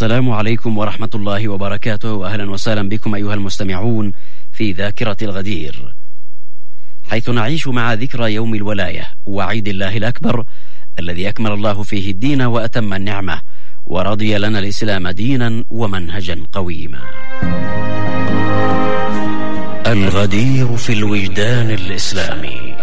السلام عليكم ورحمة الله وبركاته، وأهلا وسهلا بكم أيها المستمعون في ذاكرة الغدير، حيث نعيش مع ذكرى يوم الولاية وعيد الله الأكبر الذي أكمل الله فيه الدين وأتم النعمة ورضي لنا الإسلام دينا ومنهجا قويما. الغدير في الوجدان الإسلامي.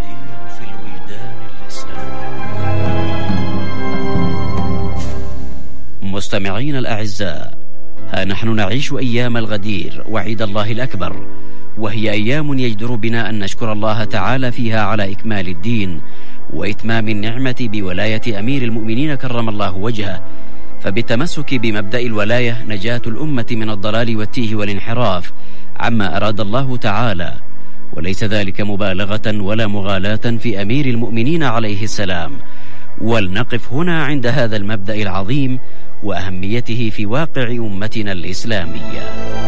مستمعين الأعزاء، ها نحن نعيش أيام الغدير وعيد الله الأكبر، وهي أيام يجدر بنا أن نشكر الله تعالى فيها على إكمال الدين وإتمام النعمة بولاية أمير المؤمنين كرم الله وجهه، فبالتمسك بمبدأ الولاية نجاة الأمة من الضلال والتيه والانحراف عما أراد الله تعالى، وليس ذلك مبالغة ولا مغالاة في أمير المؤمنين عليه السلام. ولنقف هنا عند هذا المبدأ العظيم وأهميته في واقع أمتنا الإسلامية.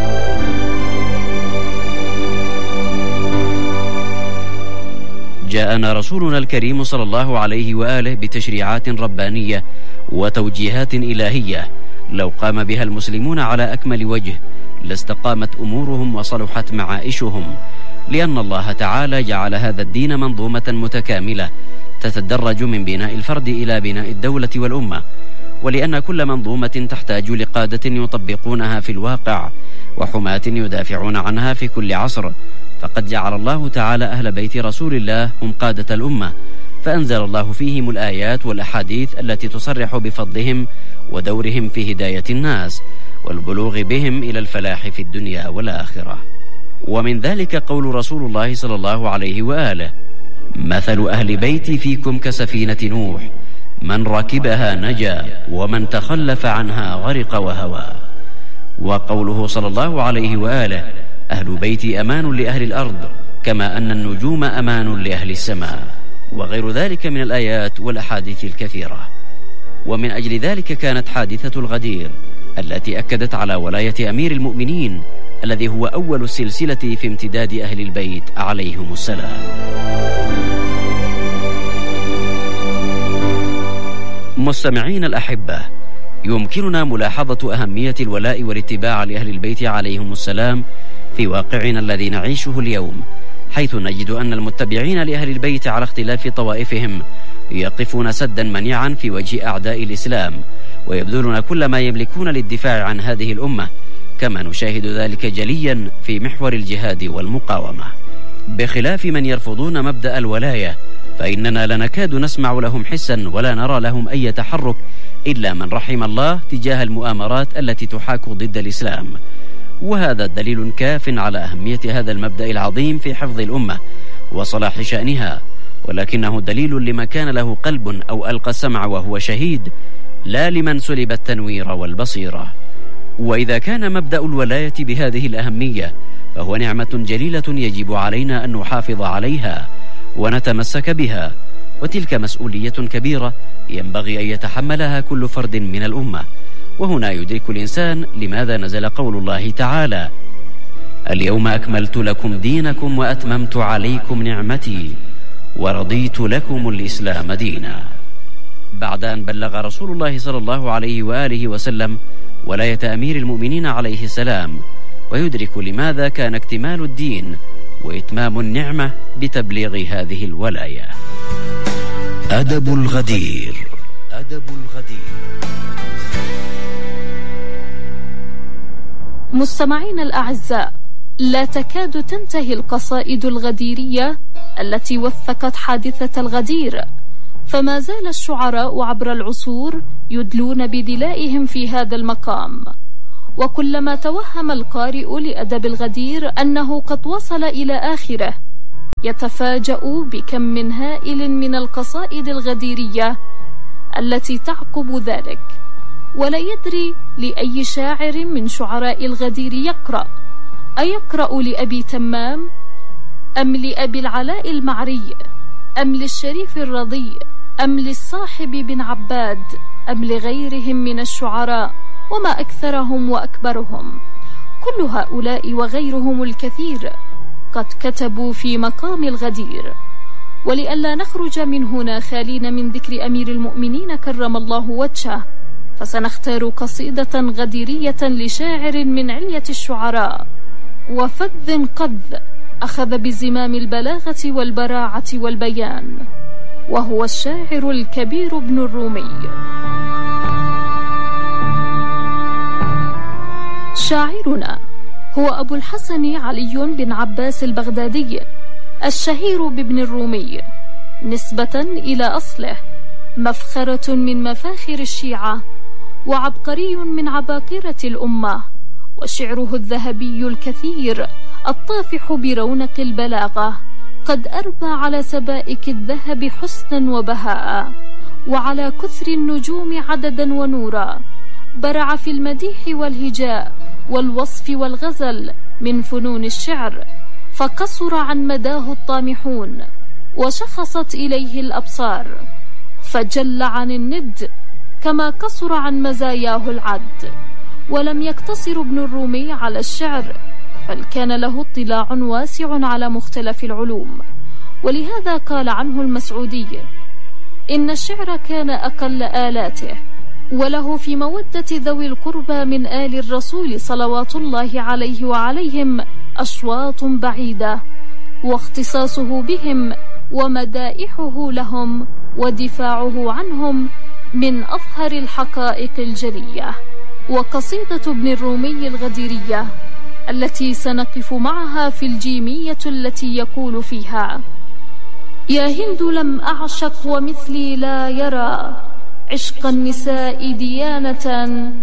جاءنا رسولنا الكريم صلى الله عليه وآله بتشريعات ربانية وتوجيهات إلهية لو قام بها المسلمون على أكمل وجه لاستقامت أمورهم وصلحت معائشهم، لأن الله تعالى جعل هذا الدين منظومة متكاملة تتدرج من بناء الفرد إلى بناء الدولة والأمة، ولأن كل منظومة تحتاج لقادة يطبقونها في الواقع وحماة يدافعون عنها في كل عصر، فقد جعل الله تعالى أهل بيت رسول الله هم قادة الأمة، فأنزل الله فيهم الآيات والأحاديث التي تصرح بفضلهم ودورهم في هداية الناس والبلوغ بهم إلى الفلاح في الدنيا والآخرة. ومن ذلك قول رسول الله صلى الله عليه وآله: مثل أهل بيتي فيكم كسفينة نوح، من ركبها نجا ومن تخلف عنها غرق وهوى. وقوله صلى الله عليه وآله: أهل بيتي أمان لأهل الأرض كما أن النجوم أمان لأهل السماء، وغير ذلك من الآيات والأحاديث الكثيرة. ومن أجل ذلك كانت حادثة الغدير التي أكدت على ولاية أمير المؤمنين الذي هو أول السلسلة في امتداد أهل البيت عليهم السلام. مستمعين الأحبة، يمكننا ملاحظة أهمية الولاء والاتباع لأهل البيت عليهم السلام في واقعنا الذي نعيشه اليوم، حيث نجد أن المتبعين لأهل البيت على اختلاف طوائفهم يقفون سدا منيعا في وجه أعداء الإسلام، ويبذلون كل ما يملكون للدفاع عن هذه الأمة، كما نشاهد ذلك جليا في محور الجهاد والمقاومة. بخلاف من يرفضون مبدأ الولاية، فإننا لا نكاد نسمع لهم حسا ولا نرى لهم أي تحرك إلا من رحم الله تجاه المؤامرات التي تحاك ضد الإسلام، وهذا دليل كاف على أهمية هذا المبدأ العظيم في حفظ الأمة وصلاح شأنها، ولكنه دليل لمن كان له قلب أو ألقى السمع وهو شهيد، لا لمن سلب التنوير والبصيرة. وإذا كان مبدأ الولاية بهذه الأهمية فهو نعمة جليلة يجب علينا أن نحافظ عليها ونتمسك بها، وتلك مسؤولية كبيرة ينبغي أن يتحملها كل فرد من الأمة. وهنا يدرك الإنسان لماذا نزل قول الله تعالى: اليوم أكملت لكم دينكم وأتممت عليكم نعمتي ورضيت لكم الإسلام دينا، بعد أن بلغ رسول الله صلى الله عليه وآله وسلم ولاية أمير المؤمنين عليه السلام، ويدرك لماذا كان اكتمال الدين وإتمام النعمة بتبليغ هذه الولاية. أدب الغدير. أدب الغدير. مستمعين الأعزاء، لا تكاد تنتهي القصائد الغديرية التي وثقت حادثة الغدير، فما زال الشعراء عبر العصور يدلون بدلائهم في هذا المقام، وكلما توهم القارئ لأدب الغدير أنه قد وصل إلى آخره يتفاجأ بكم من هائل من القصائد الغديرية التي تعقب ذلك، ولا يدري لأي شاعر من شعراء الغدير يقرأ، أيقرأ لأبي تمام أم لأبي العلاء المعري أم للشريف الرضي أم للصاحب بن عباد أم لغيرهم من الشعراء، وما أكثرهم وأكبرهم. كل هؤلاء وغيرهم الكثير قد كتبوا في مقام الغدير، ولئلا نخرج من هنا خالين من ذكر أمير المؤمنين كرم الله وجهه، فسنختار قصيدة غديرية لشاعر من علية الشعراء وفذ قذ أخذ بزمام البلاغة والبراعة والبيان، وهو الشاعر الكبير ابن الرومي. شاعرنا هو أبو الحسن علي بن عباس البغدادي الشهير بابن الرومي نسبة إلى أصله، مفخرة من مفاخر الشيعة وعبقري من عباقرة الأمة، وشعره الذهبي الكثير الطافح برونق البلاغة قد أربى على سبائك الذهب حسنا وبهاء، وعلى كثر النجوم عددا ونورا، برع في المديح والهجاء والوصف والغزل من فنون الشعر، فقصر عن مداه الطامحون وشخصت إليه الأبصار، فجل عن الند كما قصر عن مزاياه العد. ولم يقتصر ابن الرومي على الشعر، بل كان له اطلاع واسع على مختلف العلوم، ولهذا قال عنه المسعودي: إن الشعر كان أقل آلاته، وله في مودة ذوي القربى من آل الرسول صلوات الله عليه وعليهم أشواط بعيدة، واختصاصه بهم ومدائحه لهم ودفاعه عنهم من أظهر الحقائق الجلية. وقصيدة ابن الرومي الغديرية التي سنقف معها في الجيمية التي يقول فيها: يا هند لم أعشق ومثلي لا يرى عشق النساء ديانة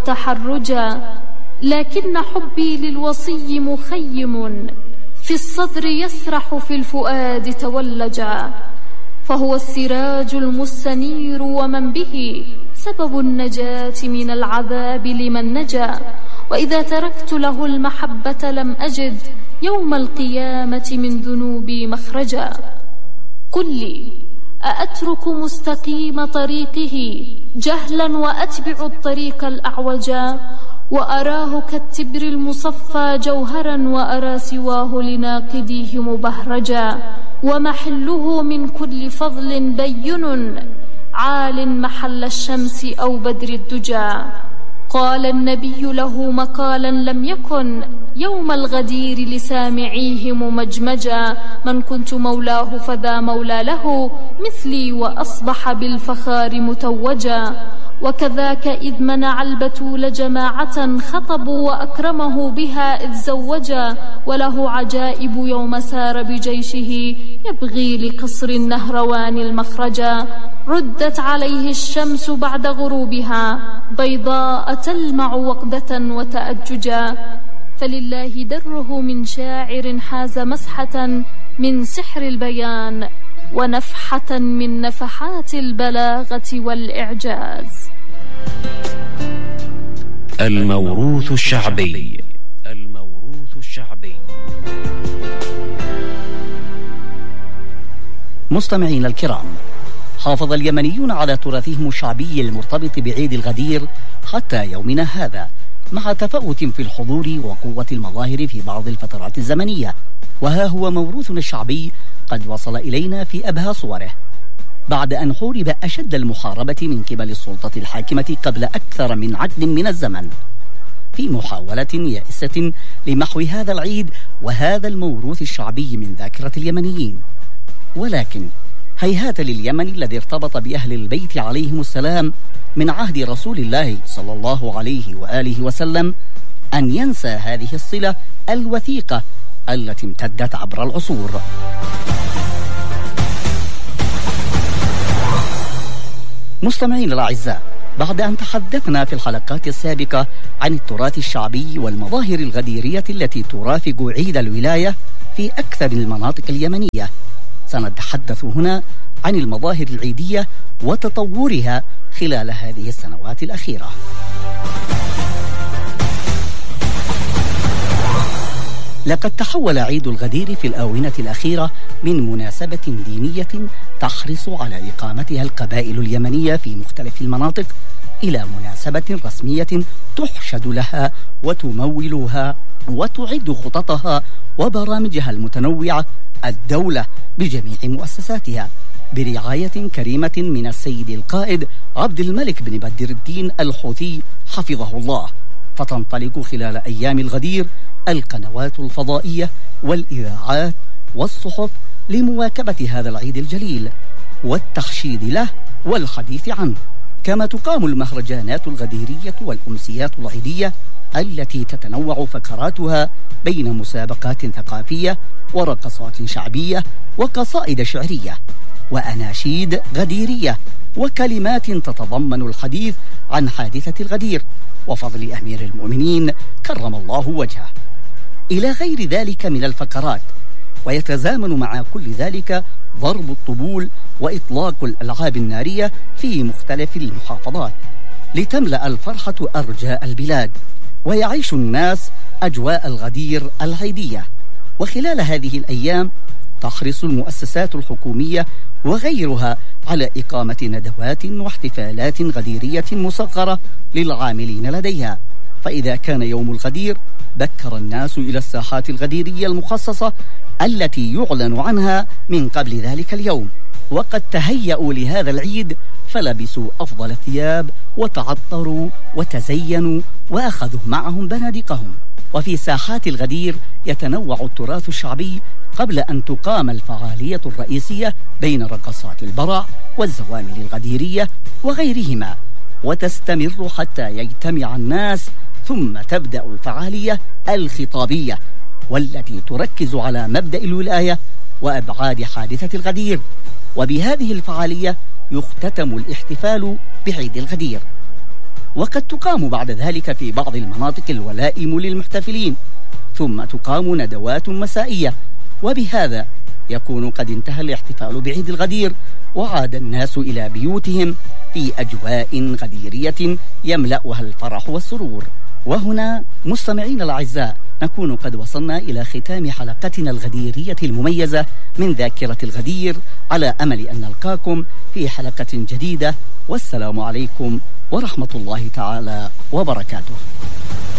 وتحرجا، لكن حبي للوصي مخيم في الصدر يسرح في الفؤاد تولجا، فهو السراج المستنير ومن به سبب النجاة من العذاب لمن نجا، وإذا تركت له المحبة لم أجد يوم القيامة من ذنوبي مخرجا. قل لي أأترك مستقيم طريقه جهلا وأتبع الطريق الأعوجا، وأراه كالتبر المصفى جوهرا وأرى سواه لناقديه مبهرجا، ومحله من كل فضل بين عال محل الشمس أو بدر الدجى. قال النبي له مقالا لم يكن يوم الغدير لسامعيه ممجمجا: من كنت مولاه فذا مولى له مثلي، وأصبح بالفخار متوجا. وكذاك إذ منع البتول جماعة خطبوا وأكرمه بها إذ زوجا، وله عجائب يوم سار بجيشه يبغي لقصر النهروان المخرجا. ردت عليه الشمس بعد غروبها بيضاء تلمع وقدة وتأججا، فلله دره من شاعر حاز مسحة من سحر البيان ونفحة من نفحات البلاغة والإعجاز. الموروث الشعبي. الموروث الشعبي. مستمعين الكرام، حافظ اليمنيون على تراثهم الشعبي المرتبط بعيد الغدير حتى يومنا هذا، مع تفاوت في الحضور وقوة المظاهر في بعض الفترات الزمنية. وها هو موروثنا الشعبي قد وصل إلينا في أبهى صوره، بعد أن حورب أشد المحاربة من قبل السلطة الحاكمة قبل أكثر من عقد من الزمن، في محاولة يائسة لمحو هذا العيد وهذا الموروث الشعبي من ذاكرة اليمنيين. ولكن هيهات لليمن الذي ارتبط بأهل البيت عليهم السلام من عهد رسول الله صلى الله عليه وآله وسلم أن ينسى هذه الصلة الوثيقة التي امتدت عبر العصور. مستمعين الأعزاء، بعد أن تحدثنا في الحلقات السابقة عن التراث الشعبي والمظاهر الغديرية التي ترافق عيد الولاية في أكثر المناطق اليمنية، سنتحدث هنا عن المظاهر العيدية وتطورها خلال هذه السنوات الأخيرة. لقد تحول عيد الغدير في الآونة الأخيرة من مناسبة دينية تحرص على إقامتها القبائل اليمنية في مختلف المناطق إلى مناسبة رسمية تحشد لها وتمولها وتعد خططها وبرامجها المتنوعة الدولة بجميع مؤسساتها، برعاية كريمة من السيد القائد عبد الملك بن بدر الدين الحوثي حفظه الله. فتنطلق خلال أيام الغدير القنوات الفضائية والإذاعات والصحف لمواكبة هذا العيد الجليل والتحشيد له والحديث عنه. كما تقام المهرجانات الغديرية والأمسيات العيدية التي تتنوع فقراتها بين مسابقات ثقافية ورقصات شعبية وقصائد شعرية وأناشيد غديرية وكلمات تتضمن الحديث عن حادثة الغدير وفضل أمير المؤمنين كرم الله وجهه، إلى غير ذلك من الفقرات. ويتزامن مع كل ذلك ضرب الطبول وإطلاق الألعاب النارية في مختلف المحافظات لتملأ الفرحة أرجاء البلاد، ويعيش الناس أجواء الغدير العيدية. وخلال هذه الأيام تحرص المؤسسات الحكومية وغيرها على إقامة ندوات واحتفالات غديرية مصغرة للعاملين لديها. فإذا كان يوم الغدير بكر الناس إلى الساحات الغديرية المخصصة التي يعلن عنها من قبل ذلك اليوم، وقد تهيأوا لهذا العيد فلبسوا أفضل الثياب وتعطروا وتزينوا وأخذوا معهم بنادقهم. وفي ساحات الغدير يتنوع التراث الشعبي قبل أن تقام الفعالية الرئيسية بين رقصات البرع والزوامل الغديرية وغيرهما، وتستمر حتى يجتمع الناس، ثم تبدأ الفعالية الخطابية والتي تركز على مبدأ الولاية وأبعاد حادثة الغدير. وبهذه الفعالية يختتم الاحتفال بعيد الغدير. وقد تقام بعد ذلك في بعض المناطق الولائم للمحتفلين، ثم تقام ندوات مسائية، وبهذا يكون قد انتهى الاحتفال بعيد الغدير وعاد الناس إلى بيوتهم في أجواء غديرية يملأها الفرح والسرور. وهنا مستمعين الأعزاء نكون قد وصلنا إلى ختام حلقتنا الغديرية المميزة من ذاكرة الغدير، على أمل أن نلقاكم في حلقة جديدة، والسلام عليكم ورحمة الله تعالى وبركاته.